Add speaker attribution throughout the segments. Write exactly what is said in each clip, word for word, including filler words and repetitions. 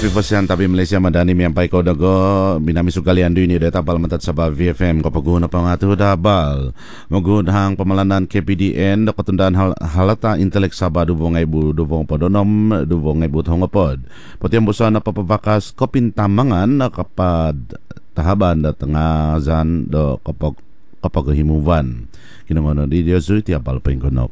Speaker 1: Pipasian tapi Malaysia madani miampai ko dago binami sugalian dunia data palmantat sa V F M kapaguna pangatu dabal magudhang pamalanan K P D N do katundaan hal, halata intelek Sabah dubong ibu dubong podonom dubong ibu thongopod pati ang busa na papabakas kopintamangan na kapad tahaban da tengah zan do kapag kapagahimuvan kinangono di dia zui ti apal pengkonop.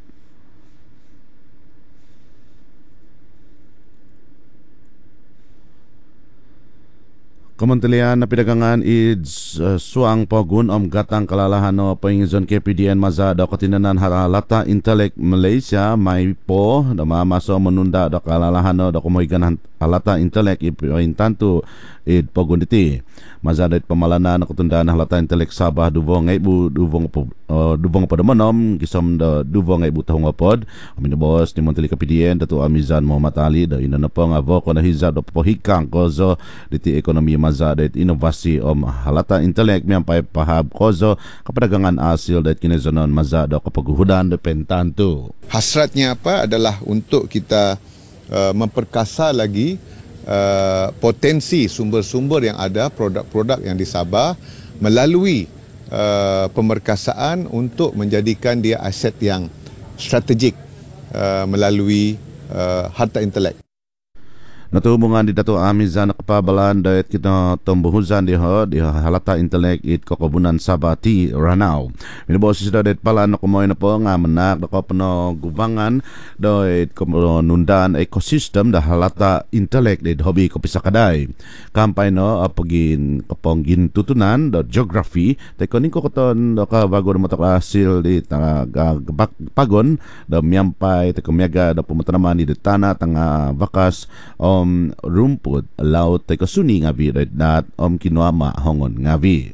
Speaker 1: Kementerian Perdagangan id uh, suang pogun om gatang kalalahan no pengizon K P D N maza do katinanan halata intelek Malaysia mai po da maso menunda do kalalahan no do kumoigan halata intelek ipoin tantu id pogun diti maza da pamalanan katundaan halata intelek Sabah dubong ibu dubong uh, dubong pada menom kisom do dubong ibu tahun apod amin bos ni Menteri K P D N Datuk Amizan Muhammad Ali do inanapong avo ko na hizad do pohikang kozo diti ekonomi maza dat inovasi om halata intelek miampai pahab kozo keperdagangan asil dat kinezonon maza do kepaguhudan de pentantu.
Speaker 2: Hasratnya apa adalah untuk kita uh, memperkasa lagi uh, potensi sumber-sumber yang ada, produk-produk yang di Sabah melalui uh, pemerkasaan untuk menjadikan dia aset yang strategik uh, melalui uh, harta intelek.
Speaker 1: Natubungan di Dato' Amizan kapabalan dayat kita tumbuhuzan di ho di halata intelek it kokobunan Sabah ti Ranau. Minibos sida dayat pala na kumoy na po nga menak dako pano gubangan dayat nundan ekosistem da halata intelek di hobi kopisakaday. Kampay no apagin kapong tutunan do geography teko niko koton do ka bago na matok asil di taga pagon do miampay teko miaga do pumatanaman di tanah tanga bakas om Um, rumput laut teko suni ngabi dat om kinuama hongon ngabi.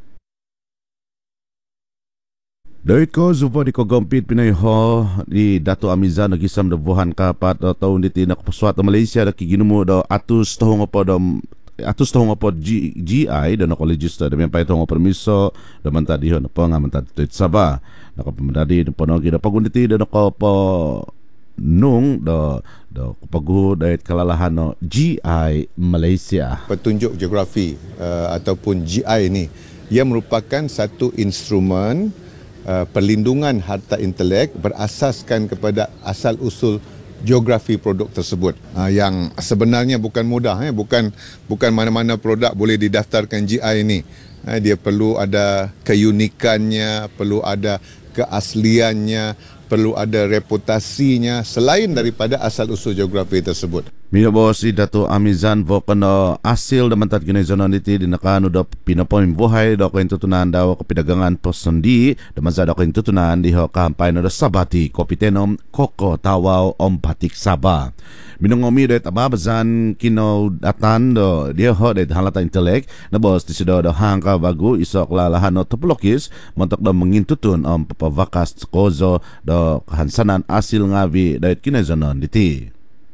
Speaker 1: Dahit ko zupo di ko gompit pinay ho di Dato' Amizan nagisam dabuhan kapat o taon diti na kapaswat o Malaysia na kiginumo daw atus tahong po daw atus tahong po G, GI daw na kolegista daw may paitong permiso daw mantadi ho na po nga mantadi ito Sabah nakapamandadi daw po nagi daw pagunditi daw na ko po nung do do pagu dayat kalalahan no G I Malaysia.
Speaker 2: Petunjuk geografi uh, ataupun G I ini ia merupakan satu instrumen uh, perlindungan harta intelek berasaskan kepada asal usul geografi produk tersebut uh, yang sebenarnya bukan mudah eh bukan bukan mana-mana produk boleh didaftarkan G I ini. Uh, dia perlu ada keunikannya, perlu ada keasliannya, perlu ada reputasinya selain daripada asal-usul geografi tersebut.
Speaker 1: Mina bos si Dato' Amizan vokano asil daman tat ginezonon iti dinakano do pinapoin buhay do ko tutunan daw kapidagangan posondi daman sa do ko tutunan di ho kampay no do Sabati kopitenom koko tawaw om batik Sabah. Minongomi do tababazan kino datan do dia ho det halata intelek na bos di sido do hangka bagu isok lalahan no topologis montok do mengintutun om papavakas kozo do kahansanan asil ngavi dayat kinezonon diti.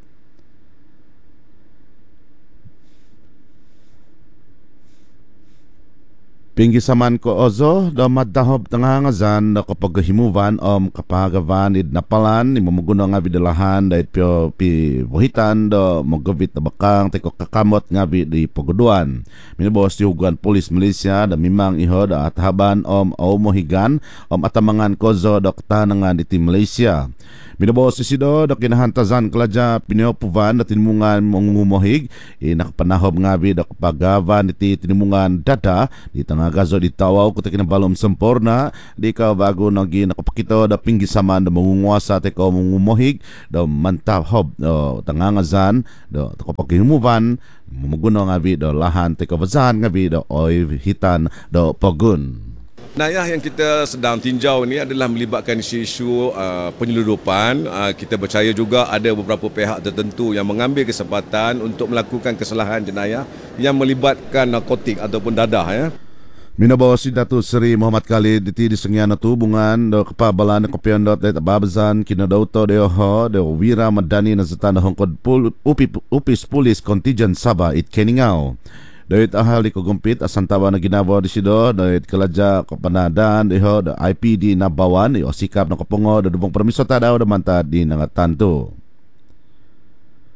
Speaker 1: Pinggisaman ko ozo do madahob tangangazan do kapaghimuvan om kapagavan id napalan imumuguno nga bidalahan dahit pio pi buhitan do magavit na bakang teko kakamot nga di paguduan. Minibos yuguan Polis Malaysia da mimang iho da athaban om o mohigan om atamangan kozo do katanangan iti Malaysia. Minibos isido do kinahantazan kalaja piniopuvan da tinmungan mongumumohig inakapanahob nga bi do kapagavan iti tinmungan dada di tanga gazo di tawaw ko takin balom sempurna di ka bago nagi nakapakito da pinggisaman da mangunguasa te ko mumuhig da mantahop do tangangazan do kapakhimuvan mumuguno nga bi do lahan te ko bazan nga bi do oy hitan do pogun.
Speaker 3: Nayah yang kita sedang tinjau ini adalah melibatkan isu-isu uh, penyeludupan. Uh, kita percaya juga ada beberapa pihak tertentu yang mengambil kesempatan untuk melakukan kesalahan jenayah yang melibatkan narkotik ataupun dadah ya.
Speaker 1: Minabawa si Dato' Seri Muhammad Khalid diti di sengyan na tubungan do kapabalan na kopyondot at ababazan kinadauto de ho de wira madani na zatan na hongkod upi, upis pulis contingent Sabah it Keningao. Dahit ahal di kugumpit asantawa na ginawa di sido dahit kalaja kapanadan di ho da I P D na bawan o sikap na kapungo da dubong permiso tadaw da mantad di nangatanto.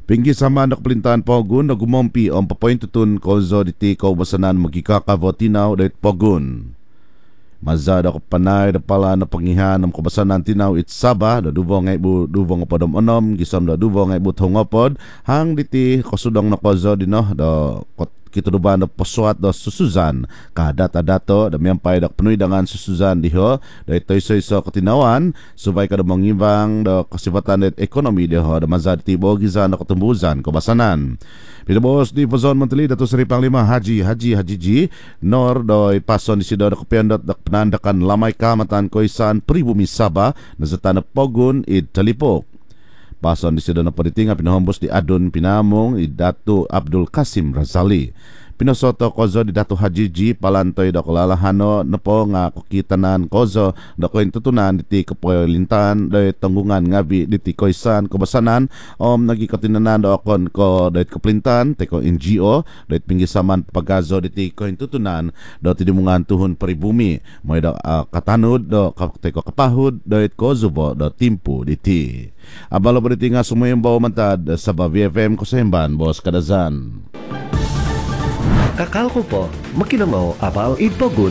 Speaker 1: Pinggi sama na pelintahan Pogun na gumompi ang papoint tutun kozo diti kaubasanan magkikakavotinaw dahit Pogun. Mazada ko panay na pala na pangihan ng kabasanan tinaw itsaba na dubo nga ibu dubo nga podom onom gisam na dubo nga ibu thongopod hang diti kosudong na kozo dino da kituduban da poswat da susuzan kadata dato da miampay da penuy dengan susuzan diho da itoy soy so katinawan subay kada mangibang da kasibatan da ekonomi diho da mazad tibo gizan da katembuzan kabasanan. Pinabos di Fazon Menteri Dato Seri Panglima Haji Haji Haji Ji Nor doi pason di sido da kapendot da penandakan lamay kamatan koisan pribumi Sabah na zatana Pogun id Talipok. Pason di sido na paditinga pinahombos di Adun Pinamong i Dato Abdul Kasim Razali. Pinosoto kozo di Dato Haji Ji palantoy da kulalahano na po nga kukitanan kozo da koin tutunan diti kapoylintan da tanggungan ngabi diti koisan kabasanan om nagikatinanan da akon ko da kaplintan teko N G O da pinggisaman pagazo diti koin tutunan da tidimungan tuhon paribumi may da uh, katanud da teko kapahud da kozubo da timpu diti. Abalo ba diti nga sumuyong bawa mantad sa B F M Kosemban Boss Kadazan.
Speaker 4: Kakao ko po, makinamaw apal Pogun.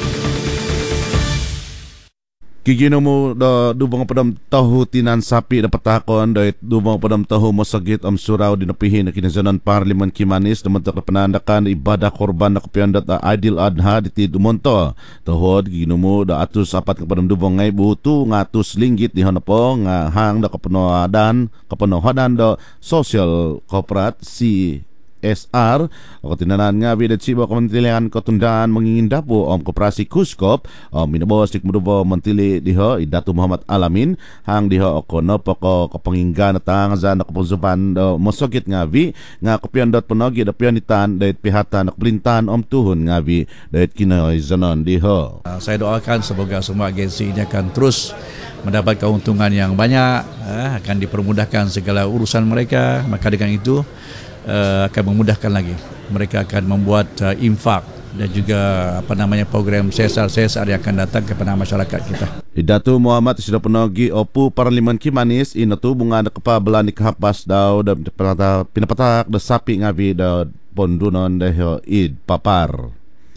Speaker 1: Kigino mo da dubang padam tahu tinan sapi da patakon da dubang padam tahu mosagit am surau dinapihin na kinazanan Parlimen Kimanis da mentok penandakan ibadah korban na kapiandat da Aidil Adha diti dumonto. Tahod kigino mo da atus apat kapadam dubang ngay butu ngatus linggit di hanapo nga hang da kapanohadan kapanohadan da social corporate si S R o tinanan nga bidet sibo kementerian ketundaan mengingindapo om koperasi Kuskop om minabos dik mudubo mentili diho Idatu Muhammad Alamin hang diho okono poko kapanginggan tang za nakapuzupan do mosogit nga vi nga kopian dot penogi da pianitan dait pihatan nak belintan om tuhun nga vi dait kinoy zanon diho.
Speaker 5: Saya doakan semoga semua agensi ini akan terus mendapat keuntungan yang banyak, akan dipermudahkan segala urusan mereka, maka dengan itu Uh, akan memudahkan lagi. Mereka akan membuat uh, infak dan juga apa namanya program C S R C S R yang akan datang kepada masyarakat kita.
Speaker 1: Idatu Muhammad sudah penogi opu Parlimen Kimanis inatu bunga da kepabelan dikahapas daw da pinapatak da sapi ngabi da pondunon da id papar.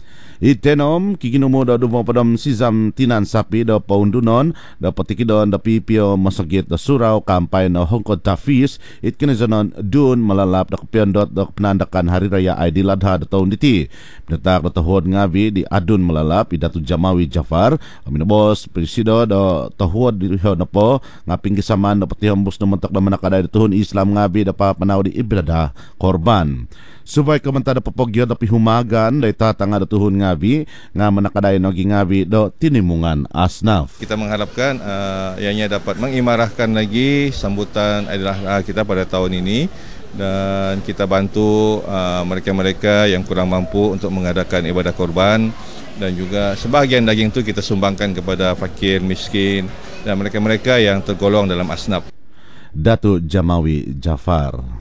Speaker 1: Itenom kikinumo da dubong padam sizam tinan sapi da paundunon da patikidon da pipio masagit da surau kampay na Hongkod Tafis it kinazanon dun malalap da kapiandot da penandakan hari raya Aidil Adha da tahun diti. Pinatak da tahod ngabi di adun malalap Idatu Jamawi Jafar aminabos presido da tahod di na po nga pinggisaman da patihambos na mentak da manakaday da tuhon Islam ngabi da papanaw di ibadah korban. Subay kamantada papogyo da pihumagan da itatanga da tuhon ngabi nga manakaday no gingabi do tinimungan asnaf.
Speaker 6: Kita mengharapkan uh, ianya dapat mengimarahkan lagi sambutan Aidil Adha kita pada tahun ini dan kita bantu uh, mereka-mereka yang kurang mampu untuk mengadakan ibadah korban dan juga sebahagian daging itu kita sumbangkan kepada fakir, miskin dan mereka-mereka yang tergolong dalam asnaf.
Speaker 1: Dato Jamawi Jafar.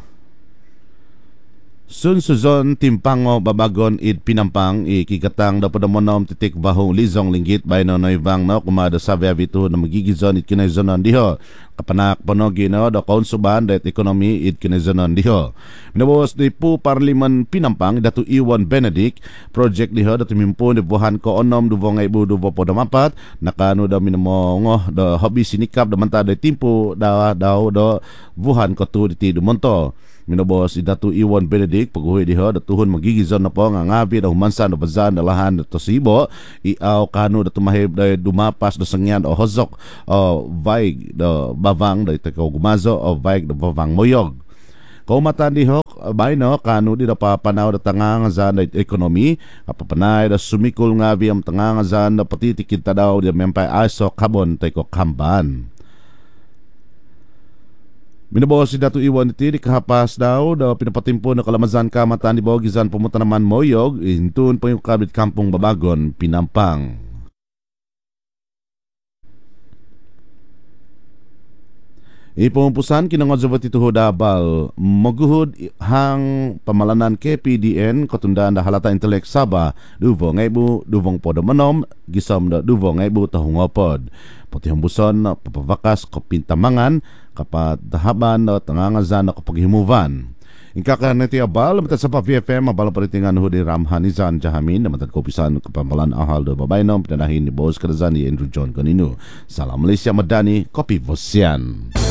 Speaker 1: Sun suzon timpango babagon id pinampang ikikatang da padamonom titik bahong lizong linggit bay no noybang no kumada sabi abitu na magigizon id kinaizonon diho kapanak panogi no da konsuban da ekonomi id kinaizonon diho. Minabos di pu Parlimen Pinampang Datu Iwan Benedict project diho da tumimpun di buhan ko onom dubo nga ibu dubo po damapat nakano da minamongo da hobi sinikap da manta da timpu da daw da buhan ko tu diti dumonto. Minabos Idatu Iwan Benedict paguhoy diho da tuhon magigizon na po nga ngabi da humansan da bazan da lahan da tosibo iaw kano da tumahib da dumapas da sangyan o hozok o vaig da bavang da itakaw gumazo o vaig da bavang moyog. Kaumatan diho bay no kano di da papanaw da tangangazan da ekonomi kapapanay da sumikul ngabi am tangangazan da patitikid ta daw da mempay aso kabon tayko kamban. Minabos si Datu Iwan iti di kahapas daw da pinapatimpo na kalamazan kamatan di bawagizan pumunta naman moyog intun po yung kabit kampung Babagon Pinampang. Ipumpusan kinangozobot ito dabal maguhod hang pamalanan K P D N katundaan da halata intelek Sabah duvo ngaibu duvong podo manom gisam da duvo ngaibu tahungopod pati humbuson papabakas ko pintamangan kapat dahaban da tangangazan na kapaghimuvan. Ingkaka niti abal matad sa pa V F M abal paritingan hudi Ramhanizan Jahamin na matad kopisan kapamalan ahal do babaynom pinanahin ni Boss Kadazan ni Andrew John Kanino. Salam Malaysia Madani, Kopi Vosian.